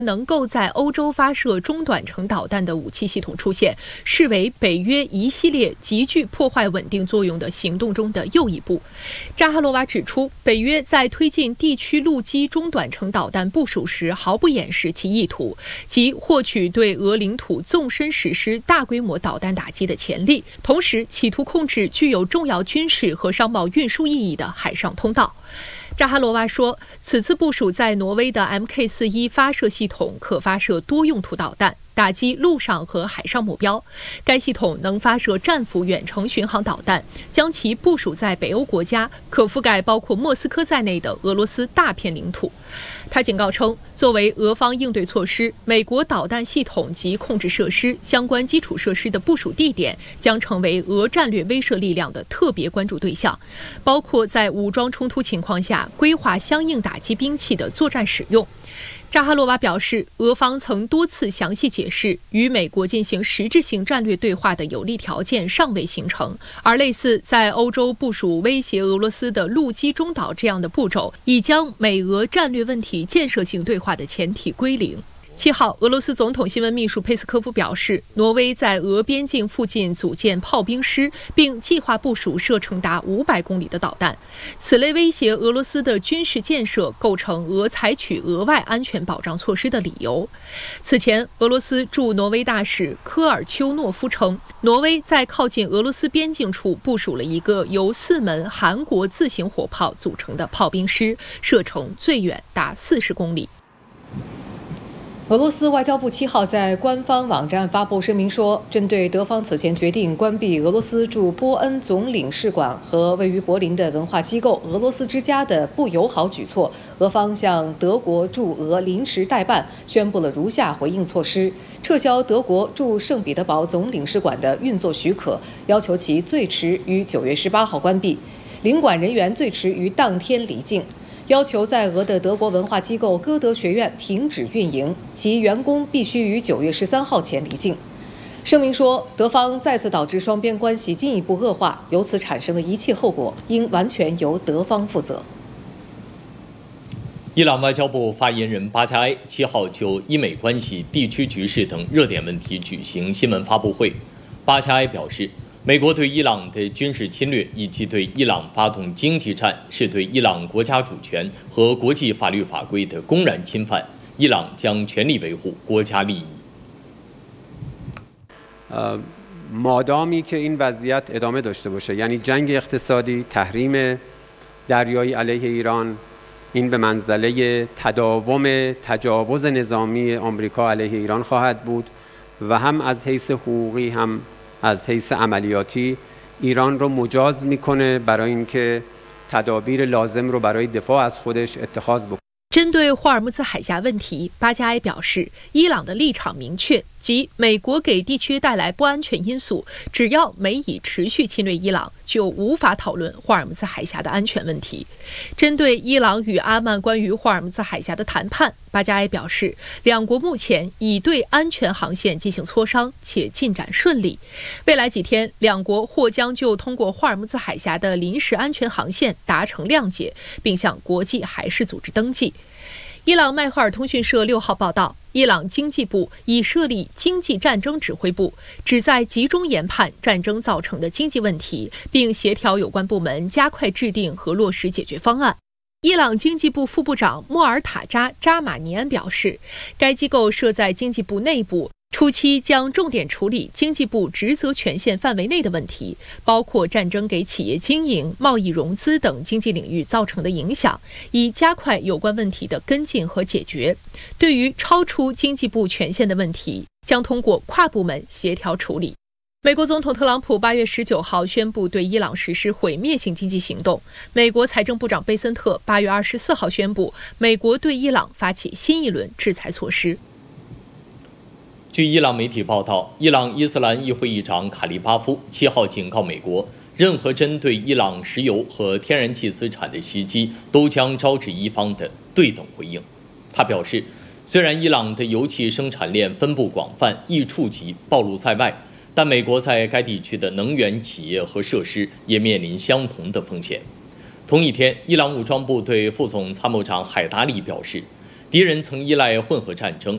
能够在欧洲发射中短程导弹的武器系统出现，视为北约一系列极具破坏稳定作用的行动中的又一步。扎哈罗娃指出，北约在推进地区陆基中短程导弹部署时，毫不掩饰其意图，即获取对俄领土纵深实施大规模导弹打击的潜力，同时企图控制具有重要军事和商贸运输意义的海上通道。扎哈罗娃说，此次部署在挪威的 Mk41发射系统可发射多用途导弹，打击陆上和海上目标。该系统能发射战斧远程巡航导弹，将其部署在北欧国家，可覆盖包括莫斯科在内的俄罗斯大片领土。他警告称，作为俄方应对措施，美国导弹系统及控制设施相关基础设施的部署地点将成为俄战略威慑力量的特别关注对象，包括在武装冲突情况下规划相应打击兵器的作战使用。扎哈罗娃表示，俄方曾多次详细解释，与美国进行实质性战略对话的有利条件尚未形成，而类似在欧洲部署威胁俄罗斯的陆基中导这样的步骤，已将美俄战略问题建设性对话的前提归零。7号，俄罗斯总统新闻秘书佩斯科夫表示，挪威在俄边境附近组建炮兵师，并计划部署射程达500公里的导弹。此类威胁俄罗斯的军事建设，构成俄采取额外安全保障措施的理由。此前，俄罗斯驻挪威大使科尔丘诺夫称，挪威在靠近俄罗斯边境处部署了一个由4门韩国自行火炮组成的炮兵师，射程最远达40公里。 俄罗斯外交部7号在官方网站发布声明说，针对德方此前决定关闭俄罗斯驻波恩总领事馆和位于柏林的文化机构俄罗斯之家的不友好举措，俄方向德国驻俄临时代办宣布了如下回应措施：撤销德国驻圣彼得堡总领事馆的运作许可，要求其最迟于9月18号关闭，领馆人员最迟于当天离境。要求在俄的德国文化机构歌德学院停止运营，其员工必须于9月13号前离境。声明说，德方再次导致双边关系进一步恶化，由此产生的一切后果应完全由德方负责。 伊朗外交部发言人巴加埃7号就伊美关系、地区局势等热点问题举行新闻发布会。巴加埃表示，美国对伊朗的军事侵略以及对伊朗发动经济战，是对伊朗国家主权和国际法律法规的公然侵犯。伊朗将全力维护国家利益。 مادامی که این وضعیت ادامه داشته باشه، یعنی جنگ اقتصادی، تحریم دریایی علیه ایران، این به منزله تداوم تجاوز نظامی آمریکا علیه ایران خواهد بود و هم از حیث حقوقی هم از حیث عملیاتی ایران رو مجاز میکنه برای اینکه تدابیر لازم رو برای دفاع از خودش اتخاذ بکنه。 针对霍尔木兹海峡问题，巴加埃表示，伊朗的立场明确，即美国给地区带来不安全因素，只要美以持续侵略伊朗，就无法讨论霍尔木兹海峡的安全问题。针对伊朗与阿曼关于霍尔木兹海峡的谈判，巴加埃表示，两国目前已对安全航线进行磋商，且进展顺利。未来几天，两国或将就通过霍尔木兹海峡的临时安全航线达成谅解，并向国际海事组织登记。伊朗迈赫尔通讯社6号报道，伊朗经济部已设立经济战争指挥部，旨在集中研判战争造成的经济问题，并协调有关部门加快制定和落实解决方案。伊朗经济部副部长莫尔塔扎·扎马尼安表示，该机构设在经济部内部，初期将重点处理经济部职责权限范围内的问题，包括战争给企业经营、贸易融资等经济领域造成的影响，以加快有关问题的跟进和解决。对于超出经济部权限的问题，将通过跨部门协调处理。美国总统特朗普8月19号宣布对伊朗实施毁灭性经济行动。美国财政部长贝森特8月24号宣布，美国对伊朗发起新一轮制裁措施。 据伊朗媒体报道，伊朗伊斯兰议会议长卡利巴夫7号警告美国，任何针对伊朗石油和天然气资产的袭击都将招致伊方的对等回应。他表示，虽然伊朗的油气生产链分布广泛，易触及暴露在外，但美国在该地区的能源企业和设施也面临相同的风险。同一天，伊朗武装部队副总参谋长海达里表示，敌人曾依赖混合战争